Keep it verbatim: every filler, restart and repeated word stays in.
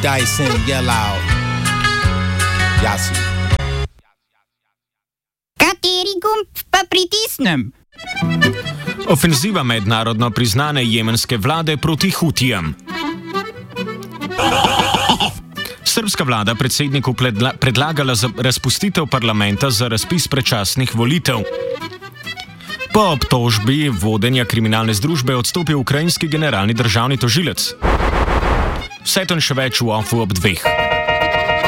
dice and yell out. Yasu. Kateri gumb pa pritisnem? Ofenziva mednarodno priznane jemenske vlade proti Hutijem. Srbska vlada predsedniku predla, predlagala za razpustitev parlamenta za razpis predčasnih volitev. Po obtožbi vodenja kriminalne združbe odstopil ukrajinski generalni državni tožilec. Vse to in še več v Ofu ob dveh.